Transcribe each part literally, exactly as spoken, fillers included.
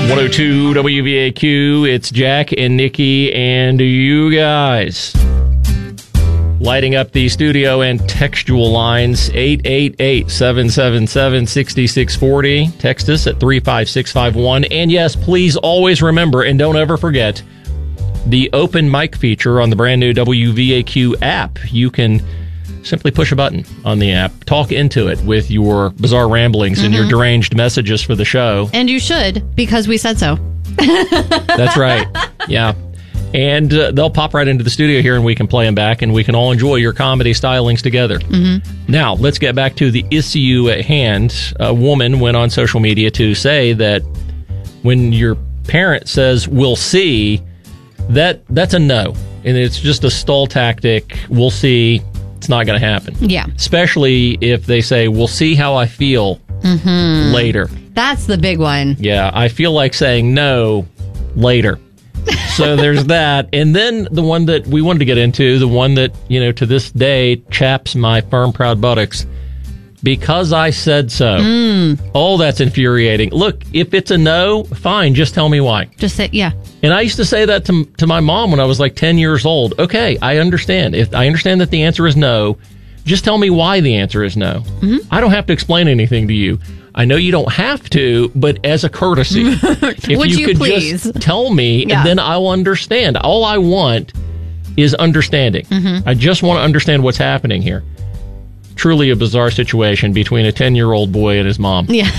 one oh two W V A Q, it's Jack and Nikki and you guys. Lighting up the studio and textual lines, eight eight eight, seven seven seven, six six four zero. Text us at three five six five one. And yes, please always remember, and don't ever forget, the open mic feature on the brand new W V A Q app. You can simply push a button on the app, talk into it with your bizarre ramblings mm-hmm. and your deranged messages for the show. And you should, because we said so. That's right. Yeah. And uh, they'll pop right into the studio here and we can play them back and we can all enjoy your comedy stylings together. Mm-hmm. Now, let's get back to the issue at hand. A woman went on social media to say that when your parent says, we'll see, that that's a no. And it's just a stall tactic. We'll see. It's not going to happen. Yeah. Especially if they say, we'll see how I feel mm-hmm. later. That's the big one. Yeah. I feel like saying no later. So there's that. And then the one that we wanted to get into, the one that, you know, to this day chaps my firm, proud buttocks. Because I said so. Mm. Oh, that's infuriating. Look, if it's a no, fine. Just tell me why. Just say, yeah. And I used to say that to to my mom when I was like ten years old. Okay, I understand. If I understand that the answer is no, just tell me why the answer is no. Mm-hmm. I don't have to explain anything to you. I know you don't have to, but as a courtesy, if Would you, you could please? just tell me, yeah. and then I'll understand. All I want is understanding. Mm-hmm. I just want to understand what's happening here. Truly a bizarre situation between a ten-year-old boy and his mom. Yeah.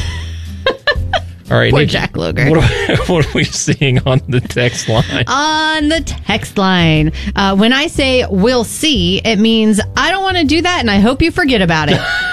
All right, Poor Nikki, Jack Loger. What are, what are we seeing on the text line? On the text line, uh, when I say we'll see, it means I don't want to do that and I hope you forget about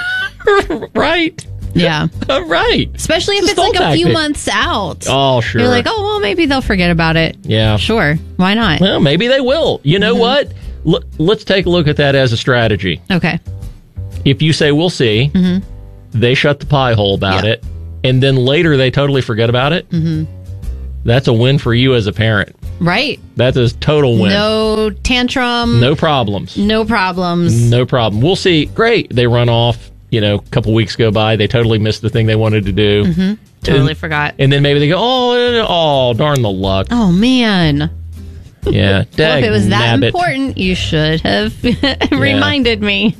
it. Right. Yeah. Uh, right. Especially if it's, it's like tactic. a few months out. Oh, sure. You're like, oh, well, maybe they'll forget about it. Yeah. Sure. Why not? Well, maybe they will. You know mm-hmm. what? L- let's take a look at that as a strategy. Okay. If you say we'll see, mm-hmm. they shut the pie hole about yeah. it, and then later they totally forget about it, mm-hmm. that's a win for you as a parent. Right. That's a total win. No tantrum. No problems. No problems. No problem. We'll see. Great. They run off. You know, a couple weeks go by. They totally missed the thing they wanted to do. Mm-hmm. Totally and, forgot. And then maybe they go, oh, oh, darn the luck. Oh, man. Yeah. Well, if it was that nabbit. important, you should have reminded me.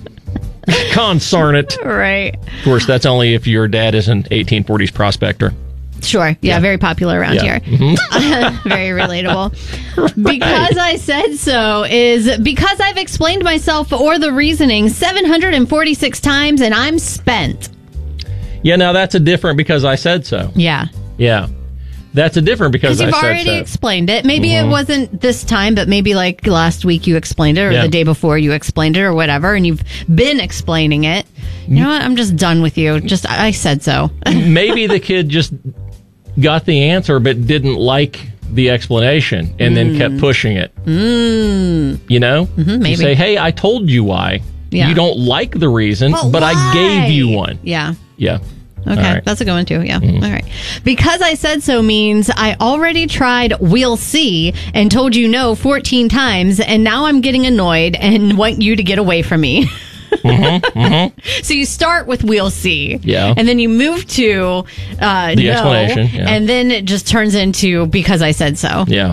Concern it. Right. Of course, that's only if your dad is an eighteen forties prospector. Sure. Yeah, yeah. Very popular around yeah. here. Mm-hmm. Very relatable. Right. Because I said so is because I've explained myself or the reasoning seven hundred forty-six times and I'm spent. Yeah, now that's a different because I said so. Yeah. Yeah. That's a different because I said so. You've already explained it. Maybe mm-hmm. it wasn't this time, but maybe like last week you explained it or yeah. the day before you explained it or whatever, and you've been explaining it. You know what? I'm just done with you. Just I said so. Maybe the kid just got the answer but didn't like the explanation and mm. then kept pushing it. Mm. You know? Mm-hmm, maybe. You say, hey, I told you why. Yeah. You don't like the reason, but, but why? I gave you one. Yeah. Yeah. Okay, right. That's a good one too. Yeah. Mm-hmm. All right. Because I said so means I already tried we'll see and told you no fourteen times, and now I'm getting annoyed and want you to get away from me. Mm-hmm, mm-hmm. So you start with we'll see. Yeah. And then you move to uh, the no, explanation. Yeah. And then it just turns into because I said so. Yeah.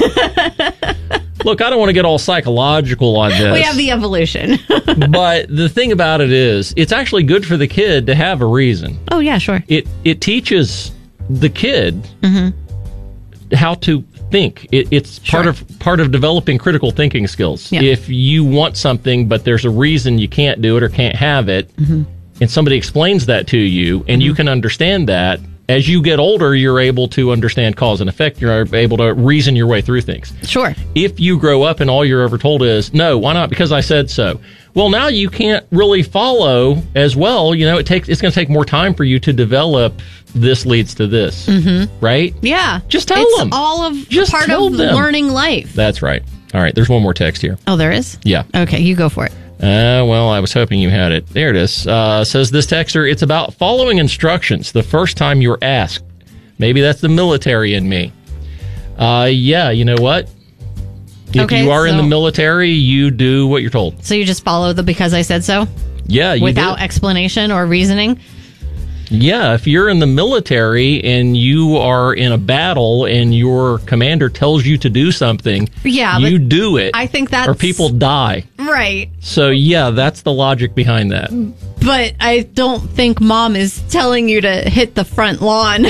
Look, I don't want to get all psychological on this. We have the evolution. But the thing about it is, it's actually good for the kid to have a reason. Oh, yeah, sure. It it teaches the kid mm-hmm. how to think. It, it's sure. part of part of developing critical thinking skills. Yeah. If you want something, but there's a reason you can't do it or can't have it, mm-hmm. and somebody explains that to you, and mm-hmm. you can understand that, as you get older, you're able to understand cause and effect. You're able to reason your way through things. Sure. If you grow up and all you're ever told is, no, why not? Because I said so. Well, now you can't really follow as well. You know, it takes it's going to take more time for you to develop this leads to this. Mm-hmm. Right? Yeah. Just tell it's them. It's all of Just part tell of them. learning life. That's right. All right. There's one more text here. Oh, there is? Yeah. Okay, you go for it. Uh, well, I was hoping you had it. There it is. Uh, says this texter, it's about following instructions the first time you're asked. Maybe that's the military in me. Uh, yeah, you know what? If okay, you are so, in the military, you do what you're told. So you just follow the because I said so? Yeah, you Without do. explanation or reasoning? Yeah, if you're in the military and you are in a battle and your commander tells you to do something, yeah, you do it. I think that's... Or people die. Right. So, yeah, that's the logic behind that. But I don't think Mom is telling you to hit the front lawn.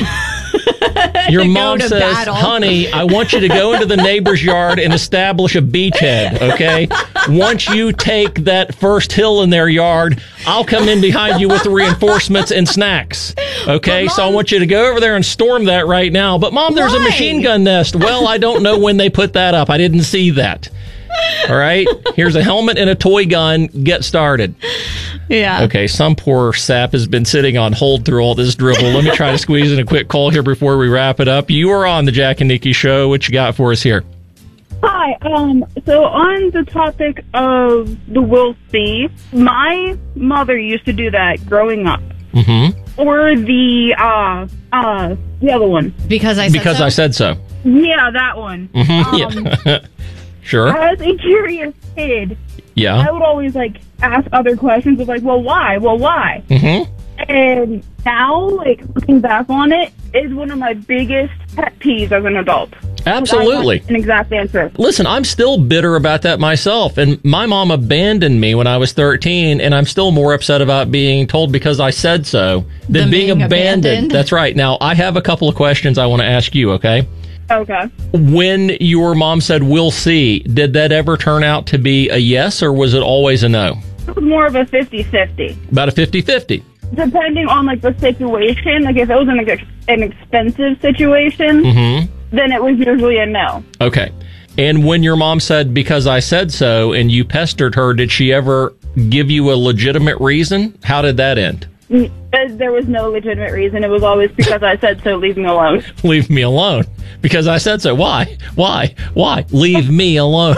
Your mom says, battle. honey, I want you to go into the neighbor's yard and establish a beachhead, okay? Once you take that first hill in their yard, I'll come in behind you with the reinforcements and snacks, okay? Mom, so I want you to go over there and storm that right now. But, Mom, there's why? a machine gun nest. Well, I don't know when they put that up. I didn't see that. All right? Here's a helmet and a toy gun. Get started. Yeah. Okay, some poor sap has been sitting on hold through all this dribble. Let me try to squeeze in a quick call here before we wrap it up. You are on the Jack and Nikki Show. What you got for us here? Hi. Um. So on the topic of the we'll see, my mother used to do that growing up. Mm-hmm. Or the, uh, uh, the other one. Because I said because so? I said so. Yeah, that one. Mm-hmm. Um, yeah. Sure. As a curious kid, yeah, I would always, like, ask other questions of, like, well, why? Well, why? Mm-hmm. And now, like, looking back on it, is one of my biggest pet peeves as an adult. Absolutely. An exact answer. Listen, I'm still bitter about that myself. And my mom abandoned me when I was thirteen, and I'm still more upset about being told because I said so than the being abandoned. abandoned. That's right. Now, I have a couple of questions I want to ask you, okay? Okay. When your mom said, we'll see, did that ever turn out to be a yes, or was it always a no? It was more of a fifty-fifty. About a fifty-fifty. Depending on, like, the situation, like, if it was an, ex- an expensive situation, mm-hmm. then it was usually a no. Okay. And when your mom said, because I said so, and you pestered her, did she ever give you a legitimate reason? How did that end? There was no legitimate reason. It was always because I said so, leave me alone. Leave me alone. Because I said so. Why? Why? Why? Leave me alone.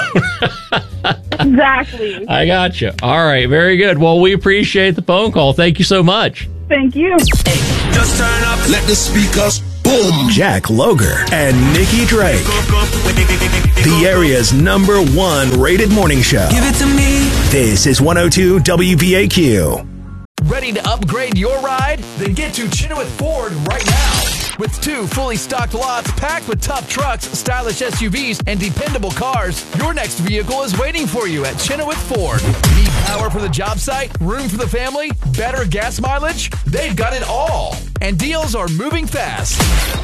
Exactly. I got you. All right. Very good. Well, we appreciate the phone call. Thank you so much. Thank you. Just turn up. Let the speakers boom. Jack Loger and Nikki Drake. The area's number one rated morning show. Give it to me. This is one oh two W B A Q. Ready to upgrade your ride? Then get to Chenoweth Ford right now. With two fully stocked lots packed with tough trucks, stylish S U Vs, and dependable cars, your next vehicle is waiting for you at Chenoweth Ford. Need power for the job site? Room for the family? Better gas mileage? They've got it all. And deals are moving fast.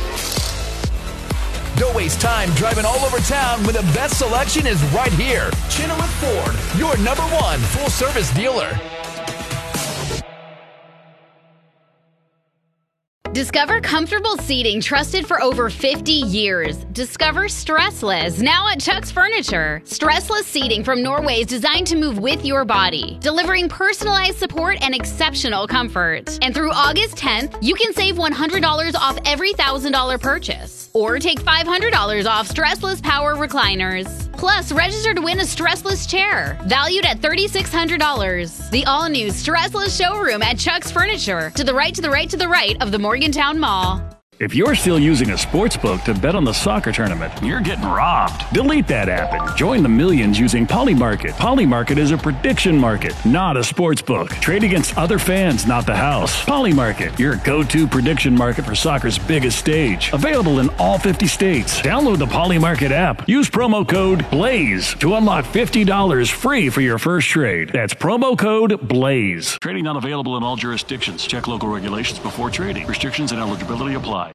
Don't waste time driving all over town when the best selection is right here. Chenoweth Ford, your number one full-service dealer. Discover comfortable seating trusted for over fifty years. Discover Stressless, now at Chuck's Furniture. Stressless seating from Norway is designed to move with your body, delivering personalized support and exceptional comfort. And through August tenth, you can save one hundred dollars off every one thousand dollars purchase. Or take five hundred dollars off Stressless Power Recliners. Plus, register to win a Stressless chair, valued at three thousand six hundred dollars. The all-new Stressless showroom at Chuck's Furniture, to the right, to the right, to the right of the Morgantown Mall. If you're still using a sports book to bet on the soccer tournament, you're getting robbed. Delete that app and join the millions using Polymarket. Polymarket is a prediction market, not a sports book. Trade against other fans, not the house. Polymarket, your go-to prediction market for soccer's biggest stage. Available in all fifty states. Download the Polymarket app. Use promo code BLAZE to unlock fifty dollars free for your first trade. That's promo code BLAZE. Trading not available in all jurisdictions. Check local regulations before trading. Restrictions and eligibility apply.